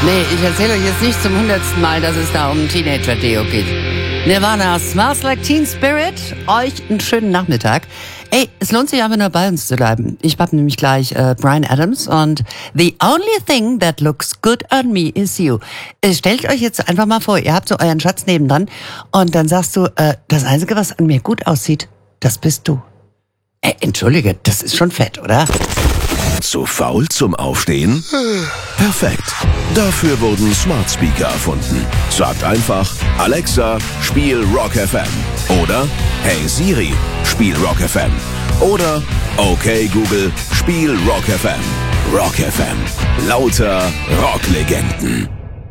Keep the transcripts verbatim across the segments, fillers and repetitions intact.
Nee, ich erzähle euch jetzt nicht zum hundertsten Mal, dass es da um ein Teenager-Deo geht. Nirvana, Smells Like Teen Spirit. Euch einen schönen Nachmittag. Ey, es lohnt sich aber nur bei uns zu bleiben. Ich hab nämlich gleich äh, Bryan Adams und The Only Thing That Looks Good on Me Is You. Äh, stellt euch jetzt einfach mal vor, ihr habt so euren Schatz nebendran und dann sagst du, äh, das Einzige, was an mir gut aussieht, das bist du. Ey, entschuldige, das ist schon fett, oder? Zu faul zum Aufstehen? Perfekt. Dafür wurden Smart Speaker erfunden. Sagt einfach, Alexa, spiel Rock F M. Oder, hey Siri, spiel Rock F M. Oder, okay Google, spiel Rock F M. Rock F M. Lauter Rocklegenden.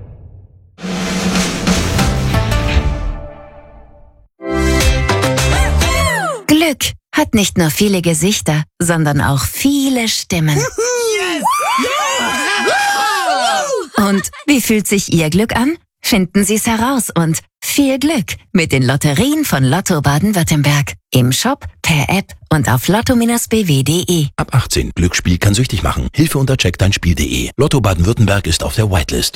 Glück hat nicht nur viele Gesichter, sondern auch viele Stimmen. Und wie fühlt sich Ihr Glück an? Finden Sie es heraus und viel Glück mit den Lotterien von Lotto Baden-Württemberg. Im Shop, per App und auf lotto Bindestrich b w punkt de. Ab achtzehn. Glücksspiel kann süchtig machen. Hilfe unter check dein Spiel punkt de. Lotto Baden-Württemberg ist auf der Whitelist.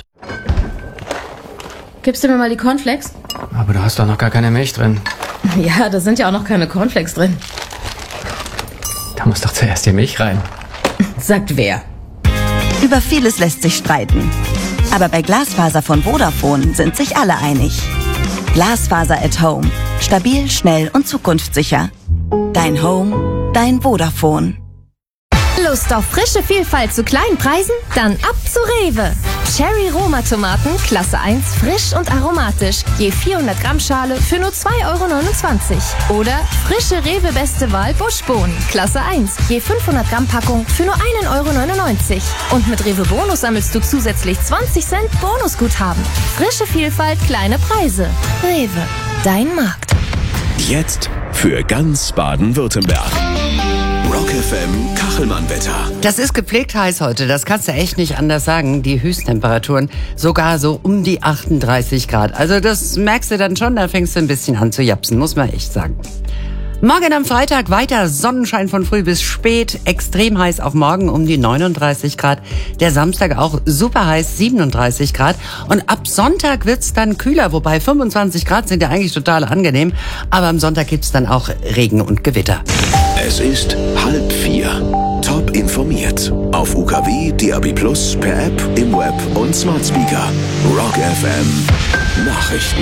Gibst du mir mal die Cornflakes? Aber du hast doch noch gar keine Milch drin. Ja, da sind ja auch noch keine Cornflakes drin. Da muss doch zuerst die Milch rein. Sagt wer? Über vieles lässt sich streiten. Aber bei Glasfaser von Vodafone sind sich alle einig. Glasfaser at Home. Stabil, schnell und zukunftssicher. Dein Home, dein Vodafone. Lust auf frische Vielfalt zu kleinen Preisen? Dann ab zu Rewe. Cherry Roma Tomaten, Klasse eins, frisch und aromatisch. Je vierhundert Gramm Schale für nur zwei Euro neunundzwanzig. Oder frische Rewe Beste Wahl Buschbohnen, Klasse eins. Je fünfhundert Gramm Packung für nur ein Euro neunundneunzig. Und mit Rewe Bonus sammelst du zusätzlich zwanzig Cent Bonusguthaben. Frische Vielfalt, kleine Preise. Rewe, dein Markt. Jetzt für ganz Baden-Württemberg. Rock F M Kachelmann-Wetter. Das ist gepflegt heiß heute, das kannst du echt nicht anders sagen. Die Höchsttemperaturen sogar so um die achtunddreißig Grad. Also das merkst du dann schon, da fängst du ein bisschen an zu japsen, muss man echt sagen. Morgen am Freitag weiter Sonnenschein von früh bis spät, extrem heiß auch morgen um die neununddreißig Grad. Der Samstag auch super heiß, siebenunddreißig Grad. Und ab Sonntag wird's dann kühler, wobei fünfundzwanzig Grad sind ja eigentlich total angenehm. Aber am Sonntag gibt's dann auch Regen und Gewitter. Es ist halb vier. Top informiert. Auf U K W, D A B plus, per App, im Web und Smart Speaker. Rock F M Nachrichten.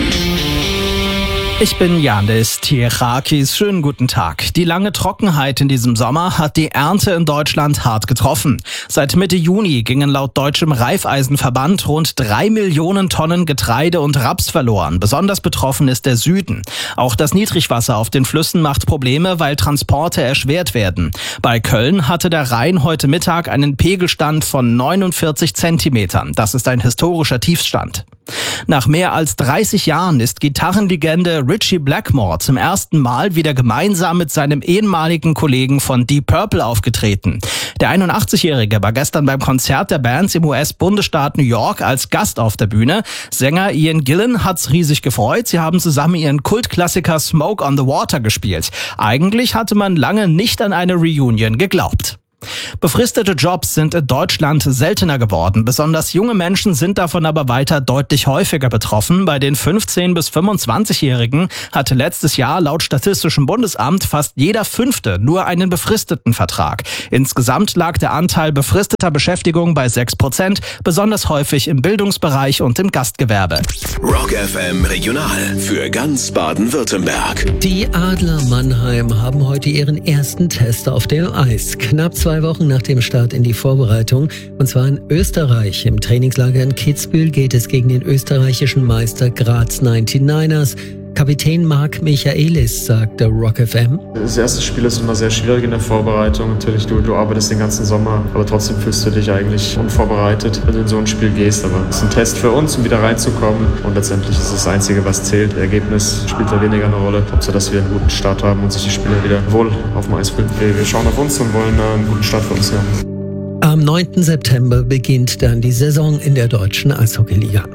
Ich bin Janis Tierakis. Schönen guten Tag. Die lange Trockenheit in diesem Sommer hat die Ernte in Deutschland hart getroffen. Seit Mitte Juni gingen laut Deutschem Reifeisenverband rund drei Millionen Tonnen Getreide und Raps verloren. Besonders betroffen ist der Süden. Auch das Niedrigwasser auf den Flüssen macht Probleme, weil Transporte erschwert werden. Bei Köln hatte der Rhein heute Mittag einen Pegelstand von neunundvierzig Zentimetern. Das ist ein historischer Tiefstand. Nach mehr als dreißig Jahren ist Gitarrenlegende Ritchie Blackmore zum ersten Mal wieder gemeinsam mit seinem ehemaligen Kollegen von Deep Purple aufgetreten. Der einundachtzigjährige war gestern beim Konzert der Bands im U S-Bundesstaat New York als Gast auf der Bühne. Sänger Ian Gillan hat's riesig gefreut. Sie haben zusammen ihren Kultklassiker Smoke on the Water gespielt. Eigentlich hatte man lange nicht an eine Reunion geglaubt. Befristete Jobs sind in Deutschland seltener geworden. Besonders junge Menschen sind davon aber weiter deutlich häufiger betroffen. Bei den fünfzehn- bis fünfundzwanzigjährigen hatte letztes Jahr laut Statistischem Bundesamt fast jeder Fünfte nur einen befristeten Vertrag. Insgesamt lag der Anteil befristeter Beschäftigung bei sechs Prozent, besonders häufig im Bildungsbereich und im Gastgewerbe. Rock F M Regional für ganz Baden-Württemberg. Die Adler Mannheim haben heute ihren ersten Test auf dem Eis. Knapp zwei Wochen nach dem Start in die Vorbereitung, und zwar in Österreich. Im Trainingslager in Kitzbühel geht es gegen den österreichischen Meister Graz neunundneunzigers. Kapitän Marc Michaelis sagt der Rock F M. Das erste Spiel ist immer sehr schwierig in der Vorbereitung. Natürlich, du, du arbeitest den ganzen Sommer, aber trotzdem fühlst du dich eigentlich unvorbereitet, wenn du in so ein Spiel gehst. Aber es ist ein Test für uns, um wieder reinzukommen. Und letztendlich ist das Einzige, was zählt. Das Ergebnis spielt da weniger eine Rolle. Hauptsache, dass wir einen guten Start haben und sich die Spieler wieder wohl auf dem Eis fühlen. Wir, wir schauen auf uns und wollen einen guten Start für uns haben. Am neunten September beginnt dann die Saison in der deutschen Eishockeyliga.